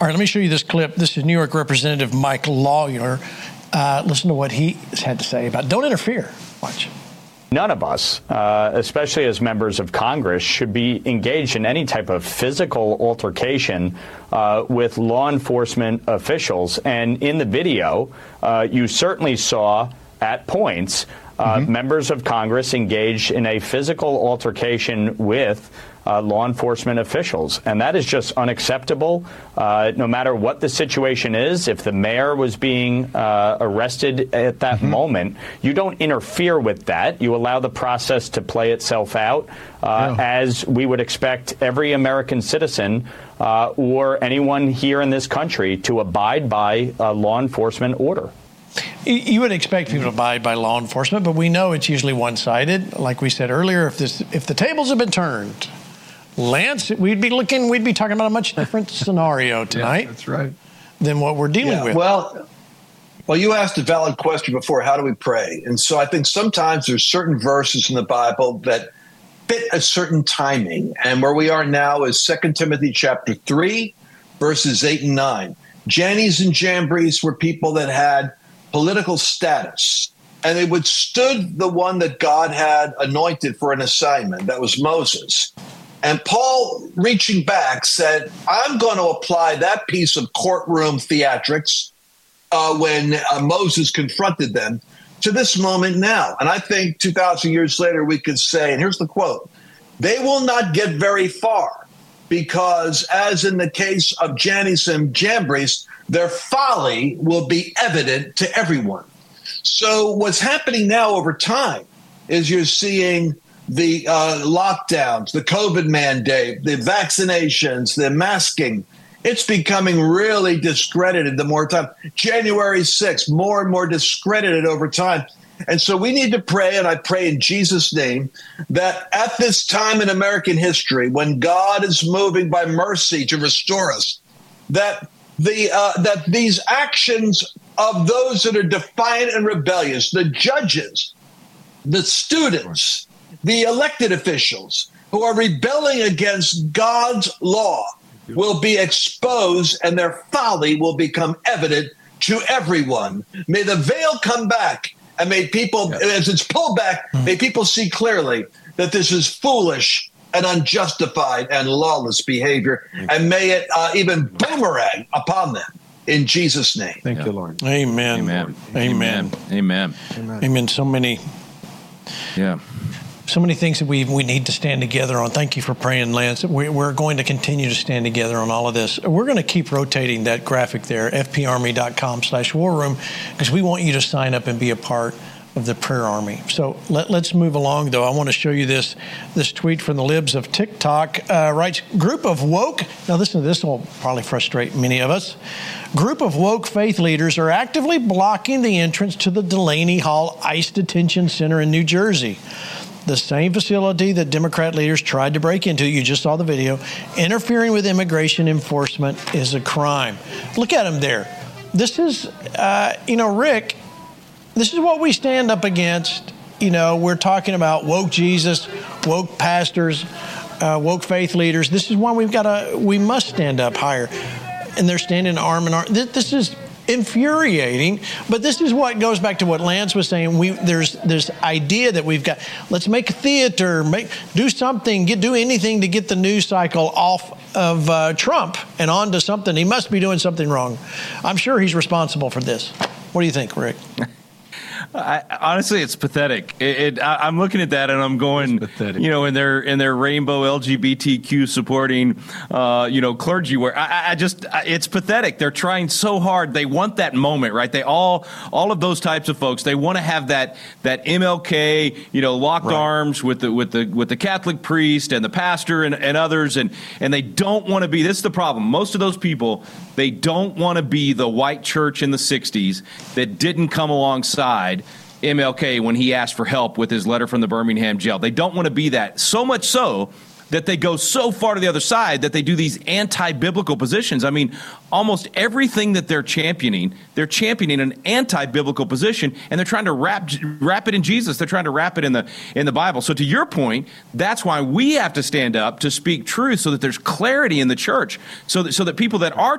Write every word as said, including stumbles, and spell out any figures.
All right, let me show you this clip. This is New York Representative Mike Lawler. Uh, listen to what he had to say about don't interfere. Watch. None of us, uh, especially as members of Congress, should be engaged in any type of physical altercation uh, with law enforcement officials. And in the video, uh, you certainly saw at points uh, mm-hmm. members of Congress engaged in a physical altercation with Uh, law enforcement officials. And that is just unacceptable, uh, no matter what the situation is. If the mayor was being uh, arrested at that mm-hmm. moment, you don't interfere with that. You allow the process to play itself out uh, yeah. as we would expect every American citizen uh, or anyone here in this country to abide by a law enforcement order. You would expect people to abide by law enforcement, but we know it's usually one-sided. Like we said earlier, if this, if the tables have been turned, Lance, we'd be looking, we'd be talking about a much different scenario tonight. Yeah, that's right. Than what we're dealing yeah, with. Well, well, you asked a valid question before. How do we pray? And so I think sometimes there's certain verses in the Bible that fit a certain timing. And where we are now is Second Timothy chapter three, verses eight and nine. Jannes and Jambres were people that had political status, and they withstood the one that God had anointed for an assignment. That was Moses. And Paul, reaching back, said, I'm going to apply that piece of courtroom theatrics uh, when uh, Moses confronted them to this moment now. And I think two thousand years later, we could say, and here's the quote, they will not get very far because, as in the case of Jannes and Jambres, their folly will be evident to everyone. So what's happening now over time is you're seeing the uh, lockdowns, the COVID mandate, the vaccinations, the masking. It's becoming really discredited the more time. January sixth, more and more discredited over time. And so we need to pray, and I pray in Jesus' name, that at this time in American history, when God is moving by mercy to restore us, that the uh, that these actions of those that are defiant and rebellious, the judges, the students, the elected officials who are rebelling against God's law will be exposed and their folly will become evident to everyone. May the veil come back and may people, yeah. as it's pulled back, mm-hmm. may people see clearly that this is foolish and unjustified and lawless behavior. And may it uh, even boomerang upon them. In Jesus' name. Thank yeah. you, Lord. Amen. Amen. Amen. Amen. Amen. Amen. So many. Yeah. So many things that we we need to stand together on. Thank you for praying, Lance. We, we're going to continue to stand together on all of this. We're going to keep rotating that graphic there, f p army dot com slash war room, because we want you to sign up and be a part of the prayer army. So let, let's move along, though. I want to show you this this tweet from the libs of TikTok. Uh, writes, group of woke, now listen to this, will probably frustrate many of us. Group of woke faith leaders are actively blocking the entrance to the Delaney Hall ICE Detention Center in New Jersey. The same facility that Democrat leaders tried to break into, you just saw the video. Interfering with immigration enforcement is a crime. Look at him there. This is, uh, you know, Rick, this is what we stand up against. You know, we're talking about woke Jesus, woke pastors, uh, woke faith leaders. This is why we've got to, we must stand up higher. And they're standing arm in arm. This is infuriating, but this is what goes back to what Lance was saying. We there's this idea that we've got, let's make a theater, make do something, get do anything to get the news cycle off of uh, Trump and on to something. He must be doing something wrong. I'm sure he's responsible for this. What do you think, Rick? I, honestly, it's pathetic. It, it, I, I'm looking at that and I'm going, you know, in their in their rainbow L G B T Q supporting, uh, you know, clergy wear. I, I just, it's pathetic. They're trying so hard. They want that moment, right? They all, all of those types of folks. They want to have that that M L K, you know, locked right. arms with the with the with the Catholic priest and the pastor and, and others, and and they don't want to be. This is the problem. Most of those people, they don't want to be the white church in the sixties that didn't come alongside M L K when he asked for help with his letter from the Birmingham jail. They don't want to be that, so much so that they go so far to the other side that they do these anti-biblical positions. I mean, almost everything that they're championing, they're championing an anti-biblical position, and they're trying to wrap wrap it in Jesus. They're trying to wrap it in the in the Bible. So to your point, that's why we have to stand up to speak truth so that there's clarity in the church, so that so that people that are